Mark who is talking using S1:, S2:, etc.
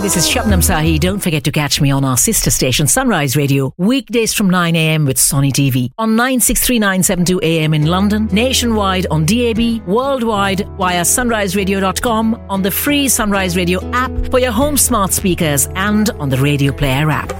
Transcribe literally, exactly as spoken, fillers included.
S1: this is Shabnam Sahi. Don't forget to catch me on our sister station, Sunrise Radio, weekdays from nine a.m. with Sony T V on nine six three nine seven two A M in London, nationwide on D A B, worldwide via sunrise radio dot com, on the free Sunrise Radio app for your home smart speakers and on the Radio Player app.